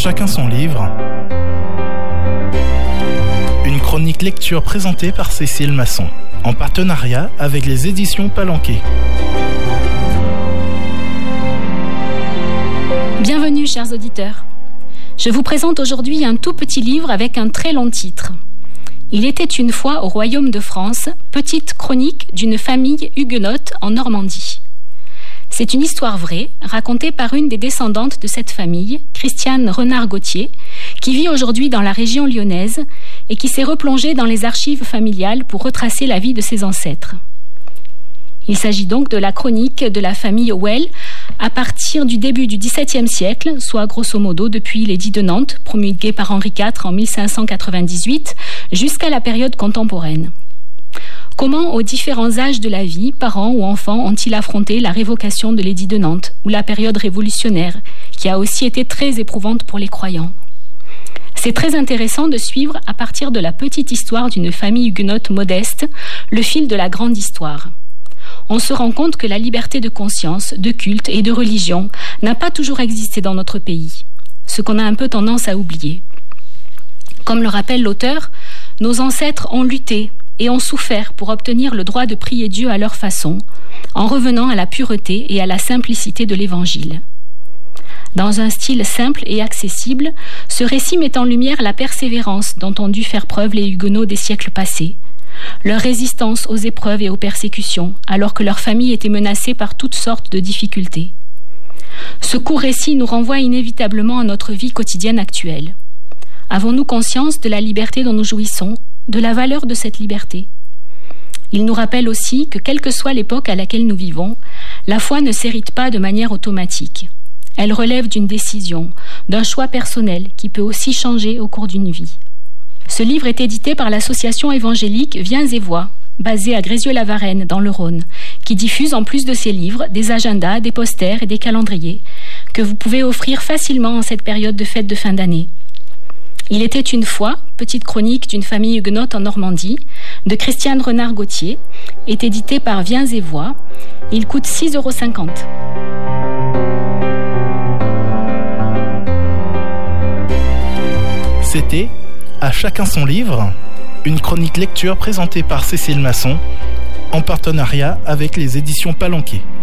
Chacun son livre. Une chronique lecture présentée par Cécile Masson, en partenariat avec les éditions Palanquet. Bienvenue, chers auditeurs. Je vous présente aujourd'hui un tout petit livre avec un très long titre. Il était une fois au royaume de France, petite chronique d'une famille huguenote en Normandie. C'est une histoire vraie, racontée par une des descendantes de cette famille, Christiane Renard-Gauthier, qui vit aujourd'hui dans la région lyonnaise et qui s'est replongée dans les archives familiales pour retracer la vie de ses ancêtres. Il s'agit donc de la chronique de la famille Well à partir du début du XVIIe siècle, soit grosso modo depuis l'édit de Nantes, promulgué par Henri IV en 1598, jusqu'à la période contemporaine. Comment, aux différents âges de la vie, parents ou enfants ont-ils affronté la révocation de l'édit de Nantes ou la période révolutionnaire, qui a aussi été très éprouvante pour les croyants? C'est très intéressant de suivre, à partir de la petite histoire d'une famille huguenote modeste, le fil de la grande histoire. On se rend compte que la liberté de conscience, de culte et de religion n'a pas toujours existé dans notre pays, ce qu'on a un peu tendance à oublier. Comme le rappelle l'auteur, nos ancêtres ont lutté et ont souffert pour obtenir le droit de prier Dieu à leur façon, en revenant à la pureté et à la simplicité de l'Évangile. Dans un style simple et accessible, ce récit met en lumière la persévérance dont ont dû faire preuve les Huguenots des siècles passés, leur résistance aux épreuves et aux persécutions, alors que leur famille était menacée par toutes sortes de difficultés. Ce court récit nous renvoie inévitablement à notre vie quotidienne actuelle. Avons-nous conscience de la liberté dont nous jouissons, de la valeur de cette liberté? Il nous rappelle aussi que, quelle que soit l'époque à laquelle nous vivons, la foi ne s'hérite pas de manière automatique. Elle relève d'une décision, d'un choix personnel qui peut aussi changer au cours d'une vie. Ce livre est édité par l'association évangélique Viens et Voix, basée à Grézieux-la-Varenne, dans le Rhône, qui diffuse en plus de ses livres des agendas, des posters et des calendriers que vous pouvez offrir facilement en cette période de fête de fin d'année. Il était une fois, petite chronique d'une famille huguenote en Normandie, de Christiane Renard-Gauthier, est édité par Viens et Voix. Il coûte 6,50 €. C'était À chacun son livre, une chronique lecture présentée par Cécile Masson, en partenariat avec les éditions Palanquet.